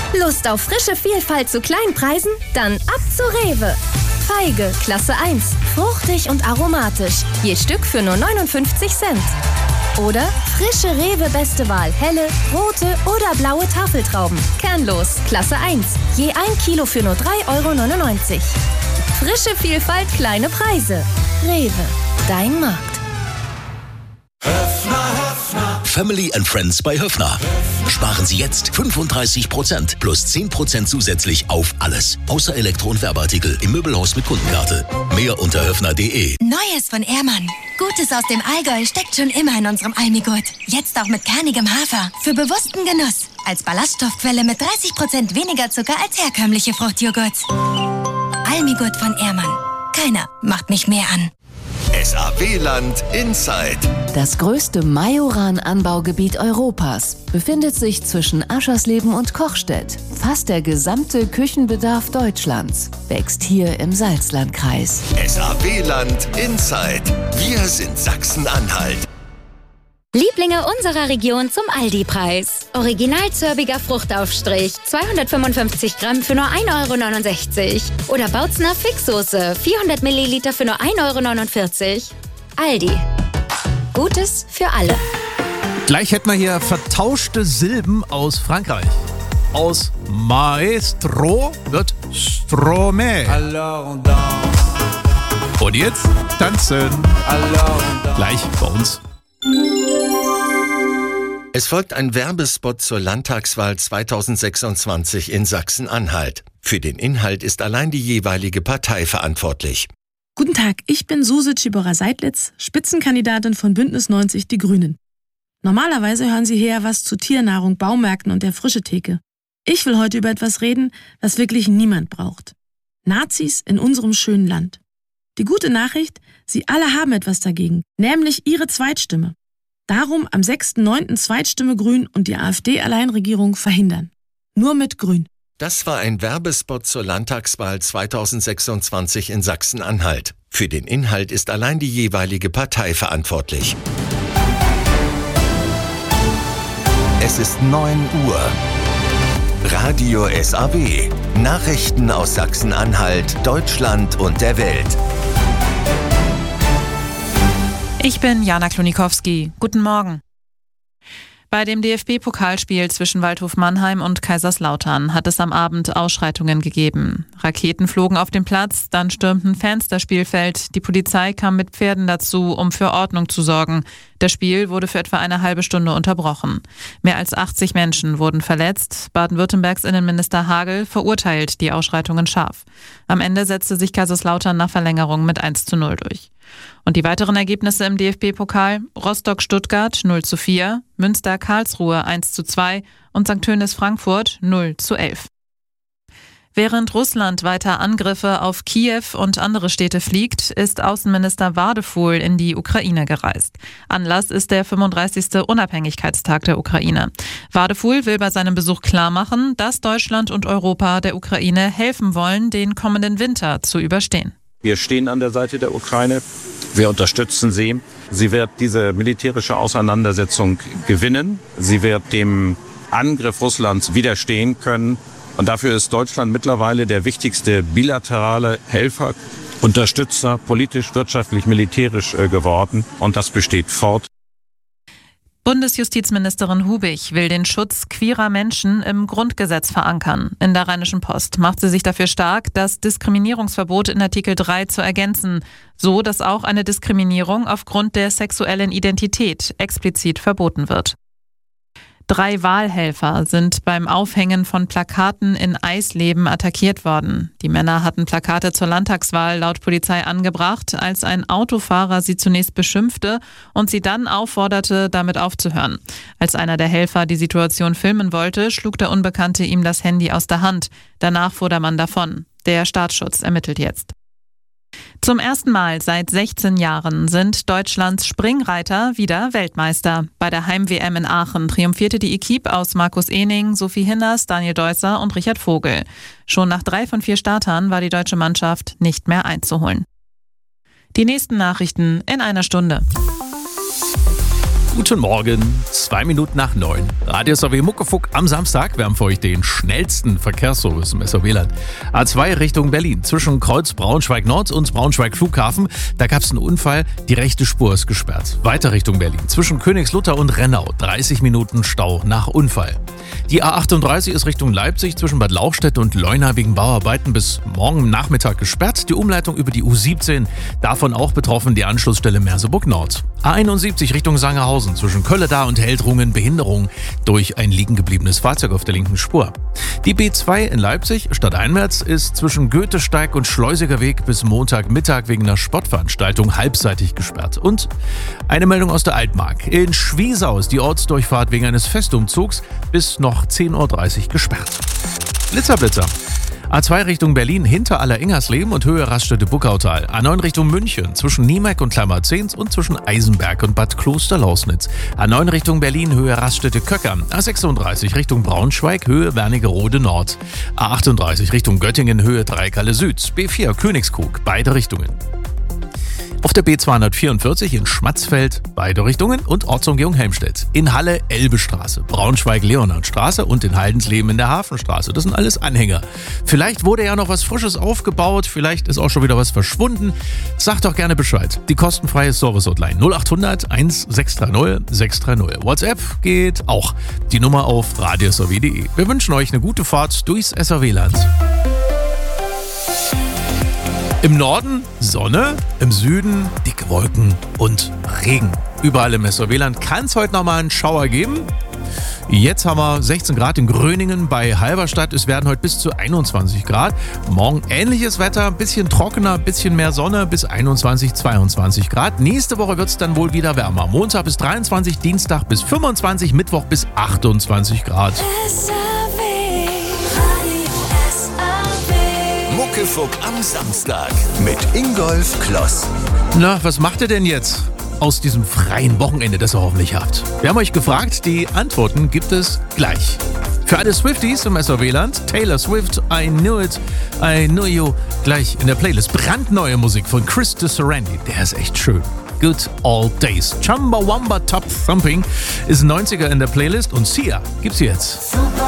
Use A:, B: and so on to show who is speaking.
A: Lust auf frische Vielfalt zu Kleinpreisen? Dann ab zu Rewe. Feige, Klasse 1. Fruchtig und aromatisch. Je Stück für nur 59 Cent. Oder frische Rewe Beste Wahl. Helle, rote oder blaue Tafeltrauben. Kernlos, Klasse 1. Je 1 Kilo für nur 3,99 €. Frische Vielfalt, kleine Preise. Rewe, dein Markt.
B: Family and Friends bei Höffner. Sparen Sie jetzt 35% plus 10% zusätzlich auf alles. Außer Elektro- und Werbeartikel im Möbelhaus mit Kundenkarte. Mehr unter höffner.de.
C: Neues von Ehrmann. Gutes aus dem Allgäu steckt schon immer in unserem Almigurt. Jetzt auch mit kernigem Hafer. Für bewussten Genuss. Als Ballaststoffquelle mit 30% weniger Zucker als herkömmliche Fruchtjoghurts. Almigurt von Ehrmann. Keiner macht mich mehr an.
D: SAW-Land Inside.
E: Das größte Majoran-Anbaugebiet Europas befindet sich zwischen Aschersleben und Kochstedt. Fast der gesamte Küchenbedarf Deutschlands wächst hier im Salzlandkreis.
D: SAW-Land Inside. Wir sind Sachsen-Anhalt.
F: Lieblinge unserer Region zum Aldi-Preis. Original zörbiger Fruchtaufstrich, 255 Gramm für nur 1,69 €. Oder Bautzner Fixsoße, 400 Milliliter für nur 1,49 €. Aldi. Gutes für alle.
G: Gleich hätten wir hier vertauschte Silben aus Frankreich. Aus Maestro wird Stromae. Und jetzt tanzen. Gleich bei uns.
D: Es folgt ein Werbespot zur Landtagswahl 2026 in Sachsen-Anhalt. Für den Inhalt ist allein die jeweilige Partei verantwortlich.
H: Guten Tag, ich bin Suse Tschibora-Seidlitz, Spitzenkandidatin von Bündnis 90 Die Grünen. Normalerweise hören Sie hier was zu Tiernahrung, Baumärkten und der Frischetheke. Ich will heute über etwas reden, was wirklich niemand braucht. Nazis in unserem schönen Land. Die gute Nachricht, Sie alle haben etwas dagegen, nämlich Ihre Zweitstimme. Darum am 6.9. Zweitstimme Grün und die AfD-Alleinregierung verhindern. Nur mit Grün.
D: Das war ein Werbespot zur Landtagswahl 2026 in Sachsen-Anhalt. Für den Inhalt ist allein die jeweilige Partei verantwortlich. Es ist 9 Uhr. Radio SAW. Nachrichten aus Sachsen-Anhalt, Deutschland und der Welt.
I: Ich bin Jana Klonikowski. Guten Morgen. Bei dem DFB-Pokalspiel zwischen Waldhof Mannheim und Kaiserslautern hat es am Abend Ausschreitungen gegeben. Raketen flogen auf den Platz, dann stürmten Fans das Spielfeld. Die Polizei kam mit Pferden dazu, um für Ordnung zu sorgen. Das Spiel wurde für etwa eine halbe Stunde unterbrochen. Mehr als 80 Menschen wurden verletzt. Baden-Württembergs Innenminister Hagel verurteilt die Ausschreitungen scharf. Am Ende setzte sich Kaiserslautern nach Verlängerung mit 1:0 durch. Und die weiteren Ergebnisse im DFB-Pokal: Rostock-Stuttgart 0:4, Münster-Karlsruhe 1:2 und St. Tönis-Frankfurt 0:11. Während Russland weiter Angriffe auf Kiew und andere Städte fliegt, ist Außenminister Wadefuhl in die Ukraine gereist. Anlass ist der 35. Unabhängigkeitstag der Ukraine. Wadefuhl will bei seinem Besuch klarmachen, dass Deutschland und Europa der Ukraine helfen wollen, den kommenden Winter zu überstehen.
J: Wir stehen an der Seite der Ukraine. Wir unterstützen sie. Sie wird diese militärische Auseinandersetzung gewinnen. Sie wird dem Angriff Russlands widerstehen können. Und dafür ist Deutschland mittlerweile der wichtigste bilaterale Helfer, Unterstützer, politisch, wirtschaftlich, militärisch geworden. Und das besteht fort.
I: Bundesjustizministerin Hubig will den Schutz queerer Menschen im Grundgesetz verankern. In der Rheinischen Post macht sie sich dafür stark, das Diskriminierungsverbot in Artikel 3 zu ergänzen, so dass auch eine Diskriminierung aufgrund der sexuellen Identität explizit verboten wird. 3 Wahlhelfer sind beim Aufhängen von Plakaten in Eisleben attackiert worden. Die Männer hatten Plakate zur Landtagswahl laut Polizei angebracht, als ein Autofahrer sie zunächst beschimpfte und sie dann aufforderte, damit aufzuhören. Als einer der Helfer die Situation filmen wollte, schlug der Unbekannte ihm das Handy aus der Hand. Danach fuhr der Mann davon. Der Staatsschutz ermittelt jetzt. Zum ersten Mal seit 16 Jahren sind Deutschlands Springreiter wieder Weltmeister. Bei der Heim-WM in Aachen triumphierte die Equipe aus Markus Ehning, Sophie Hinners, Daniel Deusser und Richard Vogel. Schon nach 3 von 4 Startern war die deutsche Mannschaft nicht mehr einzuholen. Die nächsten Nachrichten in einer Stunde.
G: Guten Morgen, 2 Minuten nach 9. Radio SAW Muckefuck am Samstag. Wir haben für euch den schnellsten Verkehrsservice im SAW-Land. A2 Richtung Berlin. Zwischen Kreuz Braunschweig-Nord und Braunschweig-Flughafen. Da gab es einen Unfall. Die rechte Spur ist gesperrt. Weiter Richtung Berlin. Zwischen Königslutter und Rennau. 30 Minuten Stau nach Unfall. Die A38 ist Richtung Leipzig zwischen Bad Lauchstädt und Leuna wegen Bauarbeiten bis morgen Nachmittag gesperrt. Die Umleitung über die U17. Davon auch betroffen die Anschlussstelle Merseburg Nord. A71 Richtung Sangerhausen zwischen Kölleda und Heldrungen Behinderung durch ein liegen gebliebenes Fahrzeug auf der linken Spur. Die B2 in Leipzig stadteinwärts ist zwischen Goethesteig und Schleusiger Weg bis Montagmittag wegen einer Sportveranstaltung halbseitig gesperrt. Und eine Meldung aus der Altmark. In Schwiesau ist die Ortsdurchfahrt wegen eines Festumzugs bis noch 10:30 Uhr gesperrt. Blitzer. A2 Richtung Berlin hinter Aller-Ingersleben und Höhe Raststätte-Buckautal. A9 Richtung München zwischen Niemeck und Kleimarzens und zwischen Eisenberg und Bad Klosterlausnitz. A9 Richtung Berlin Höhe Raststätte-Köckern. A36 Richtung Braunschweig Höhe Wernigerode Nord. A38 Richtung Göttingen Höhe Dreikalle Süd. B4 Königskrug, beide Richtungen. Auf der B244 in Schmatzfeld, beide Richtungen und Ortsumgehung Helmstedt. In Halle Elbestraße, Braunschweig-Leonhardstraße und in Haldensleben in der Hafenstraße. Das sind alles Anhänger. Vielleicht wurde ja noch was Frisches aufgebaut, vielleicht ist auch schon wieder was verschwunden. Sagt doch gerne Bescheid. Die kostenfreie Service-Hotline 0800 1630 630. WhatsApp geht auch. Die Nummer auf radiosrw.de. Wir wünschen euch eine gute Fahrt durchs SAW-Land. Im Norden Sonne, im Süden dicke Wolken und Regen. Überall im SAW-Land kann es heute nochmal einen Schauer geben. Jetzt haben wir 16 Grad in Gröningen bei Halberstadt. Es werden heute bis zu 21 Grad. Morgen ähnliches Wetter, ein bisschen trockener, ein bisschen mehr Sonne bis 21, 22 Grad. Nächste Woche wird es dann wohl wieder wärmer. Montag bis 23, Dienstag bis 25, Mittwoch bis 28 Grad.
B: Muckefuck am Samstag mit Ingolf Kloss.
G: Na, was macht ihr denn jetzt aus diesem freien Wochenende, das ihr hoffentlich habt? Wir haben euch gefragt, die Antworten gibt es gleich. Für alle Swifties im SAW-Land, Taylor Swift, I Knew It, I Knew You, gleich in der Playlist. Brandneue Musik von Chris DeSarandi, der ist echt schön. Good Old Days. Chumbawamba Top Thumping ist 90er in der Playlist und Sia gibt's jetzt.